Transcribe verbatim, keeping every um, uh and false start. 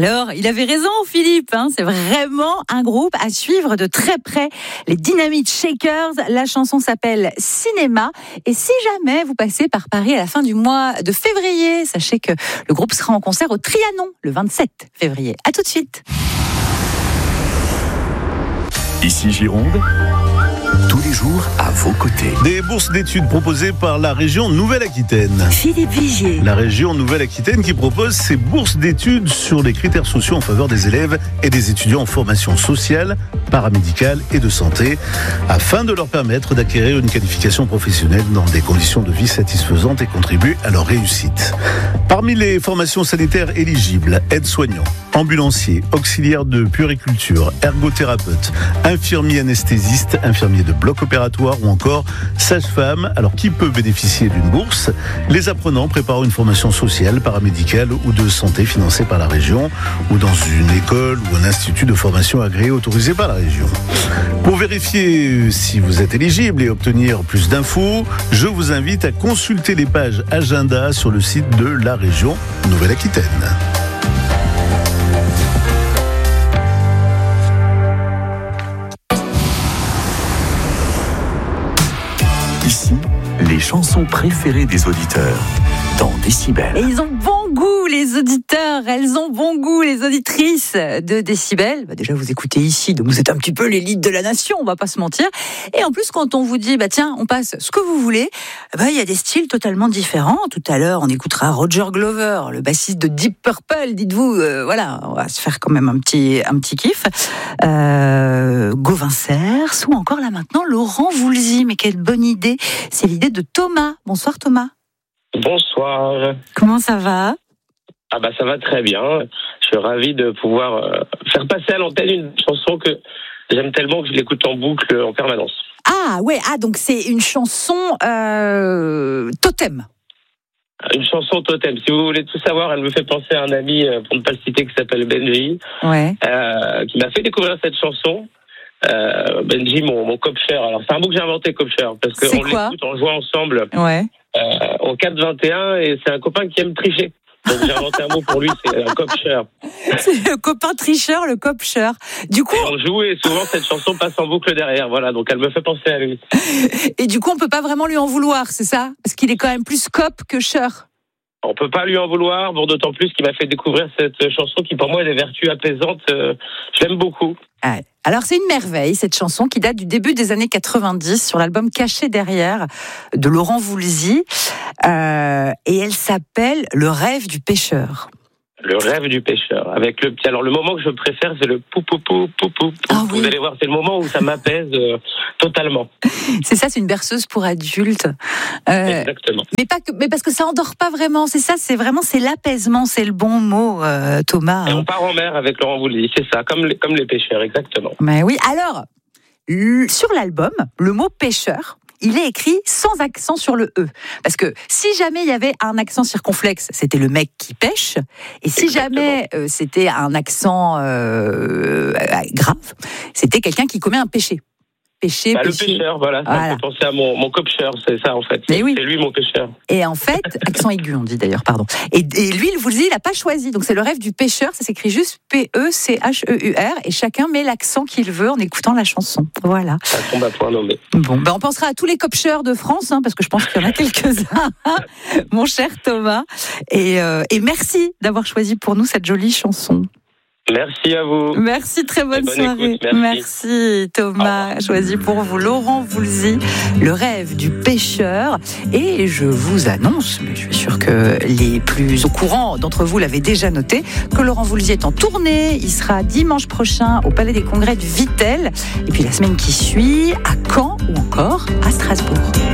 Alors, il avait raison, Philippe. Hein, c'est vraiment un groupe à suivre de très près. Les Dynamite Shakers. La chanson s'appelle Cinéma. Et si jamais vous passez par Paris à la fin du mois de février, sachez que le groupe sera en concert au Trianon le vingt-sept février. À tout de suite. Ici Gironde, tous les jours à vos côtés. Des bourses d'études proposées par la région Nouvelle-Aquitaine. Philippe Vigier. La région Nouvelle-Aquitaine qui propose ces bourses d'études sur les critères sociaux en faveur des élèves et des étudiants en formation sociale, paramédicale et de santé, afin de leur permettre d'acquérir une qualification professionnelle dans des conditions de vie satisfaisantes et contribuer à leur réussite. Parmi les formations sanitaires éligibles, aide-soignant, ambulancier, auxiliaire de puériculture, ergothérapeute, infirmier anesthésiste, infirmier de bloc opératoire ou encore sage-femme. Alors qui peut bénéficier d'une bourse ? Les apprenants préparant une formation sociale, paramédicale ou de santé financée par la région ou dans une école ou un institut de formation agréé autorisé par la région. Pour vérifier si vous êtes éligible et obtenir plus d'infos, je vous invite à consulter les pages agenda sur le site de la région Nouvelle-Aquitaine. Ici, les chansons préférées des auditeurs dans Décibel. Et ils ont bon goût, les auditeurs. Elles ont bon goût, les auditrices de Décibel. Bah déjà, vous écoutez ici, donc vous êtes un petit peu l'élite de la nation, on va pas se mentir. Et en plus, quand on vous dit, bah tiens, on passe ce que vous voulez, bah il y a des styles totalement différents. Tout à l'heure, on écoutera Roger Glover, le bassiste de Deep Purple. Dites-vous, euh, voilà, on va se faire quand même un petit, un petit kiff. Euh, Gauvin Cers, ou encore là maintenant, Laurent Voulzy. Mais quelle bonne idée. C'est l'idée de Thomas. Bonsoir Thomas. Bonsoir. Comment ça va ? Ah bah ça va très bien. Je suis ravi de pouvoir euh, faire passer à l'antenne une chanson que j'aime tellement que je l'écoute en boucle en permanence. Ah ouais, ah donc c'est une chanson euh, totem. Une chanson totem. Si vous voulez tout savoir, elle me fait penser à un ami, pour ne pas le citer, qui s'appelle Benji, ouais. euh, qui m'a fait découvrir cette chanson. Euh, Benji, mon, mon copshare. Alors c'est un mot que j'ai inventé, copshare, parce qu'on l'écoute, on joue ensemble. Ouais. Euh, au quatre vingt et un, et c'est un copain qui aime tricher. Donc j'ai inventé un mot pour lui, c'est un copshare. C'est le copain tricheur, le copshare. Du coup, et on joue et souvent cette chanson passe en boucle derrière. Voilà, donc elle me fait penser à lui. Et du coup, on peut pas vraiment lui en vouloir, c'est ça ? Parce qu'il est quand même plus cop que share. On peut pas lui en vouloir, bon, d'autant plus qu'il m'a fait découvrir cette chanson qui pour moi a des vertus apaisantes. Euh, je l'aime beaucoup. Ah, alors c'est une merveille cette chanson qui date du début des années quatre-vingt-dix sur l'album Caché derrière de Laurent Voulzy euh, et elle s'appelle Le rêve du pêcheur. Le rêve du pêcheur. Avec le petit. Alors le moment que je préfère, c'est le pou pou pou pou pou. Ah, oui. Vous allez voir, c'est le moment où ça m'apaise euh, totalement. C'est ça, c'est une berceuse pour adultes. Euh, Exactement. Mais pas que, mais parce que ça endort pas vraiment. C'est ça, c'est vraiment c'est l'apaisement, c'est le bon mot, euh, Thomas. Et on part en mer avec Laurent Voulzy, c'est ça, comme les, comme les pêcheurs, exactement. Mais oui. Alors l- sur l'album, le mot pêcheur, il est écrit sans accent sur le E. Parce que si jamais il y avait un accent circonflexe, c'était le mec qui pêche. Et si Exactement. jamais euh, c'était un accent euh, grave, c'était quelqu'un qui commet un péché. Péché, bah, péché. Le pêcheur, voilà. Ça voilà. me fait penser à mon, mon copshare, c'est ça en fait. C'est, oui. c'est lui mon pêcheur. Et en fait, accent aigu on dit d'ailleurs, pardon. Et, et lui, il vous le dit, il n'a pas choisi. Donc c'est le rêve du pêcheur, ça s'écrit juste P E C H E U R. Et chacun met l'accent qu'il veut en écoutant la chanson. Voilà. Ça tombe à point nommé. Bon, ben on pensera à tous les copcheurs de France, hein, parce que je pense qu'il y en a quelques-uns, mon cher Thomas. Et, euh, et merci d'avoir choisi pour nous cette jolie chanson. Merci à vous. Merci, très bonne, bonne soirée. Écoute, merci. merci Thomas. Choisi pour vous Laurent Voulzy, Le rêve du pêcheur. Et je vous annonce, mais je suis sûre que les plus au courant d'entre vous l'avaient déjà noté, que Laurent Voulzy est en tournée. Il sera dimanche prochain au Palais des Congrès de Vittel. Et puis la semaine qui suit, à Caen ou encore à Strasbourg.